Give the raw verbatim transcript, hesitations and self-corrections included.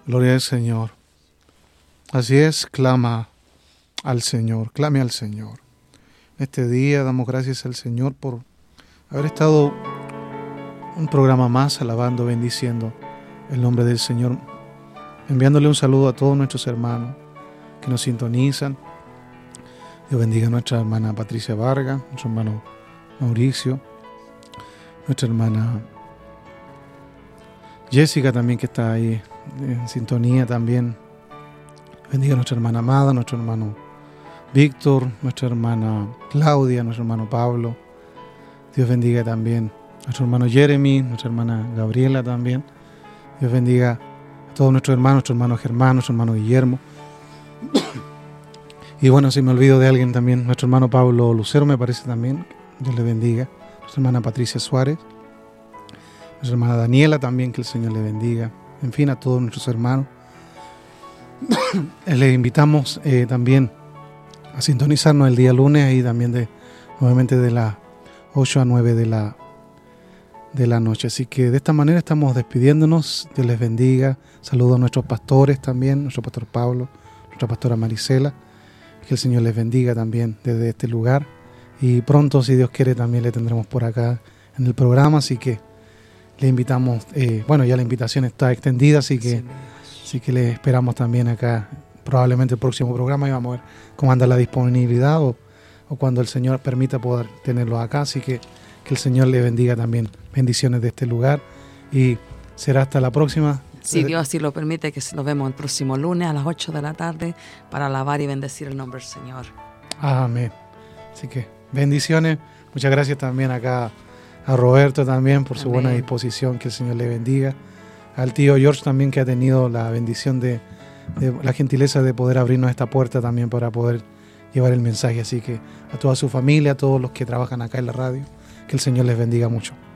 Gloria al Señor. Así es, clama al Señor, clame al Señor. Este día damos gracias al Señor por haber estado un programa más alabando, bendiciendo el nombre del Señor, enviándole un saludo a todos nuestros hermanos que nos sintonizan. Dios bendiga a nuestra hermana Patricia Vargas, nuestro hermano Mauricio, nuestra hermana Jessica también, que está ahí en sintonía también. Bendiga a nuestra hermana Amada, nuestro hermano Víctor, nuestra hermana Claudia, nuestro hermano Pablo. Dios bendiga también a nuestro hermano Jeremy, nuestra hermana Gabriela también. Dios bendiga a todos nuestros hermanos, nuestro hermano Germán, nuestro hermano Guillermo. Y bueno, si me olvido de alguien también, nuestro hermano Pablo Lucero me parece también. Dios le bendiga. Nuestra hermana Patricia Suárez. Nuestra hermana Daniela también, que el Señor le bendiga. En fin, a todos nuestros hermanos. Les invitamos eh, también a sintonizarnos el día lunes y también de, nuevamente de las ocho a nueve de la, de la noche. Así que de esta manera estamos despidiéndonos. Dios les bendiga. Saludos a nuestros pastores también, nuestro pastor Pablo, nuestra pastora Marisela. Que el Señor les bendiga también desde este lugar. Y pronto, si Dios quiere, también le tendremos por acá en el programa. Así que le invitamos, eh, bueno, ya la invitación está extendida, así que... Sí. Así que les esperamos también acá, probablemente el próximo programa, y vamos a ver cómo anda la disponibilidad o, o cuando el Señor permita poder tenerlos acá. Así que que el Señor les bendiga también. Bendiciones de este lugar y será hasta la próxima. Si Dios así lo permite, que nos vemos el próximo lunes a las ocho de la tarde para alabar y bendecir el nombre del Señor. Amén. Así que bendiciones. Muchas gracias también acá a Roberto también por su Amén. Buena disposición. Que el Señor le bendiga. Al tío George también, que ha tenido la bendición de, de la gentileza de poder abrirnos esta puerta también para poder llevar el mensaje. Así que a toda su familia, a todos los que trabajan acá en la radio, que el Señor les bendiga mucho.